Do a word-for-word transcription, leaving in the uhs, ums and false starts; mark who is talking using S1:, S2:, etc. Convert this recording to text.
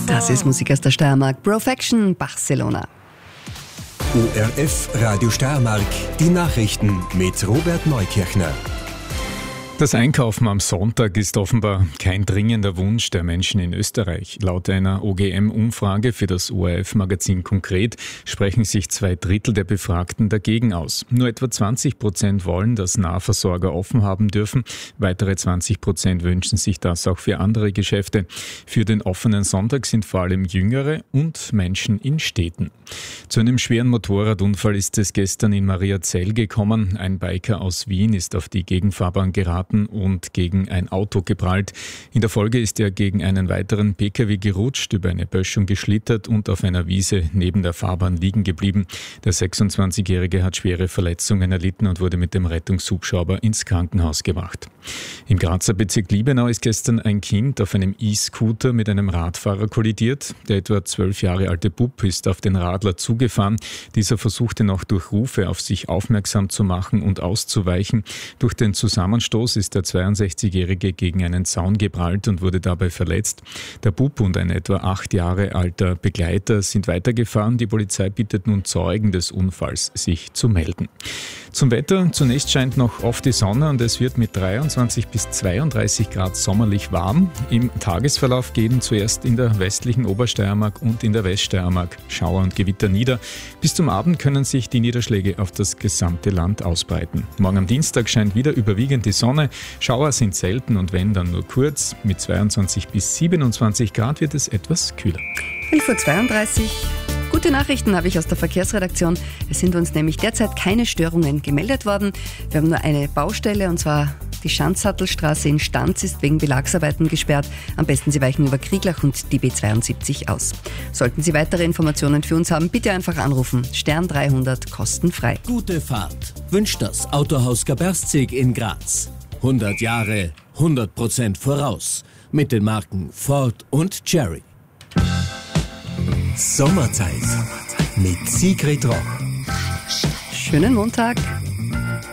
S1: Das ist Musik aus der Steiermark. Profection, Barcelona.
S2: O R F Radio Steiermark, die Nachrichten mit Robert Neukirchner.
S3: Das Einkaufen am Sonntag ist offenbar kein dringender Wunsch der Menschen in Österreich. Laut einer O G M-Umfrage für das O R F-Magazin Konkret sprechen sich zwei Drittel der Befragten dagegen aus. Nur etwa zwanzig Prozent wollen, dass Nahversorger offen haben dürfen. Weitere zwanzig Prozent wünschen sich das auch für andere Geschäfte. Für den offenen Sonntag sind vor allem Jüngere und Menschen in Städten. Zu einem schweren Motorradunfall ist es gestern in Mariazell gekommen. Ein Biker aus Wien ist auf die Gegenfahrbahn geraten und gegen ein Auto geprallt. In der Folge ist er gegen einen weiteren P K W gerutscht, über eine Böschung geschlittert und auf einer Wiese neben der Fahrbahn liegen geblieben. Der sechsundzwanzigjährige hat schwere Verletzungen erlitten und wurde mit dem Rettungshubschrauber ins Krankenhaus gebracht. Im Grazer Bezirk Liebenau ist gestern ein Kind auf einem E-Scooter mit einem Radfahrer kollidiert. Der etwa zwölf Jahre alte Bub ist auf den Radler zugefahren. Dieser versuchte noch durch Rufe auf sich aufmerksam zu machen und auszuweichen. Durch den Zusammenstoß ist der zweiundsechzigjährige gegen einen Zaun geprallt und wurde dabei verletzt. Der Bub und ein etwa acht Jahre alter Begleiter sind weitergefahren. Die Polizei bittet nun Zeugen des Unfalls, sich zu melden. Zum Wetter. Zunächst scheint noch oft die Sonne und es wird mit dreiundzwanzig bis zweiunddreißig Grad sommerlich warm. Im Tagesverlauf gehen zuerst in der westlichen Obersteiermark und in der Weststeiermark Schauer und Gewitter nieder. Bis zum Abend können sich die Niederschläge auf das gesamte Land ausbreiten. Morgen am Dienstag scheint wieder überwiegend die Sonne. Schauer sind selten und wenn, dann nur kurz. Mit zweiundzwanzig bis siebenundzwanzig Grad wird es etwas kühler.
S1: elf Uhr zweiunddreißig. Gute Nachrichten habe ich aus der Verkehrsredaktion. Es sind uns nämlich derzeit keine Störungen gemeldet worden. Wir haben nur eine Baustelle, und zwar die Schanzsattelstraße in Stanz ist wegen Belagsarbeiten gesperrt. Am besten Sie weichen über Krieglach und die B zweiundsiebzig aus. Sollten Sie weitere Informationen für uns haben, bitte einfach anrufen. Stern dreihundert, kostenfrei.
S4: Gute Fahrt wünscht das Autohaus Gaberstzig in Graz. hundert Jahre, hundert Prozent voraus. Mit den Marken Ford und Cherry.
S2: Sommerzeit mit Sigrid Roch.
S1: Schönen Montag.